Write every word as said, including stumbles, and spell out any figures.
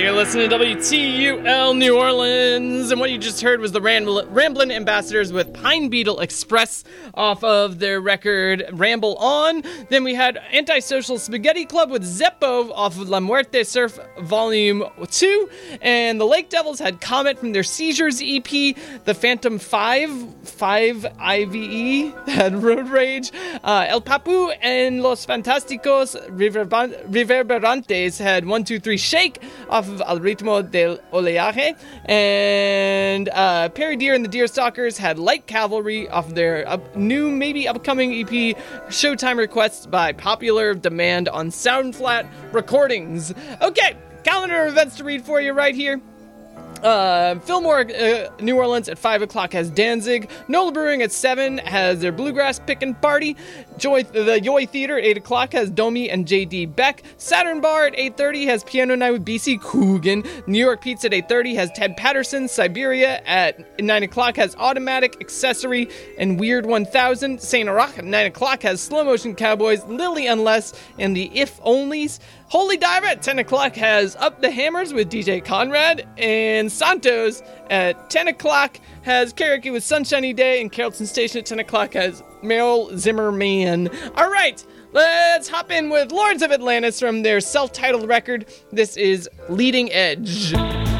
You're listening to W T U L New Orleans, and what you just heard was the Rambl- Ramblin' Ambassadors with Pine Beetle Express off of their record Ramble On. Then we had Antisocial Spaghetti Club with Zeppo off of La Muerte Surf Volume two, and the Lake Devils had Comet from their Seizures E P. The Phantom five, five I V E had Road Rage. Uh, El Papu and Los Fantásticos Reverban- Reverberantes had one two three Shake off of Al Ritmo del Oleaje, and uh, Perry Deer and the Deerstalkers had Light Cavalry off of their up- new, maybe upcoming E P, Showtime Requests by Popular Demand on Soundflat Recordings. Okay, calendar of events to read for you right here. Uh, Fillmore, uh, New Orleans at five o'clock has Danzig. Nola Brewing at seven has their Bluegrass Pickin' Party. Joy, the Yoy Theater at eight o'clock has Domi and J D Beck. Saturn Bar at eight thirty has Piano Night with B C Coogan. New York Pizza at eight thirty has Ted Patterson. Siberia at nine o'clock has Automatic, Accessory, and Weird one thousand. Saint Rock at nine o'clock has Slow Motion Cowboys, Lily Unless, and the If Onlys. Holy Diver at ten o'clock has Up the Hammers with D J Conrad, and Santos at ten o'clock has Karaoke with Sunshiny Day, and Carrollton Station at ten o'clock has Meryl Zimmerman. All right, let's hop in with Lords of Atlantis from their self-titled record. This is Leading Edge.